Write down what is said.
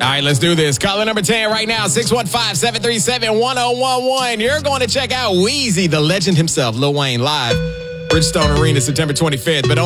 right, let's do this. Caller number 10 right now, 615-737-1011. You're going to check out Wheezy, the legend himself, Lil Wayne, live, Bridgestone Arena, September 25th. But